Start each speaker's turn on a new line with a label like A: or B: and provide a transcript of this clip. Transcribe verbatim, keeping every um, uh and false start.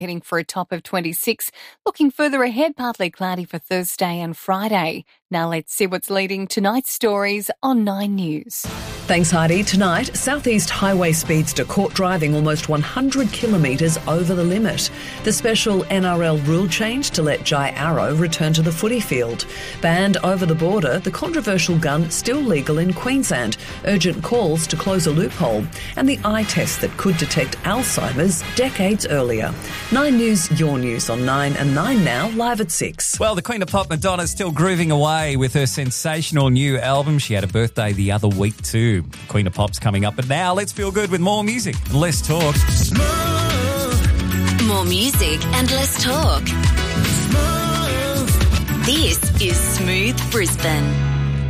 A: heading for a top of twenty-six. Looking further ahead, partly cloudy for Thursday and Friday. Now let's see what's leading tonight's stories on Nine News.
B: Thanks, Heidi. Tonight, Southeast Highway speedster caught driving almost one hundred kilometres over the limit. The special N R L rule change to let Jai Arrow return to the footy field. Banned over the border, the controversial gun still legal in Queensland. Urgent calls to close a loophole. And the eye test that could detect Alzheimer's decades earlier. Nine News, your news on Nine and Nine Now, live at six.
C: Well, the Queen of Pop, Madonna's still grooving away with her sensational new album. She had a birthday the other week too. Queen of Pop's coming up, but now let's feel good with more music and less talk.
D: Smooth. More music and less talk. Smooth. This is Smooth Brisbane.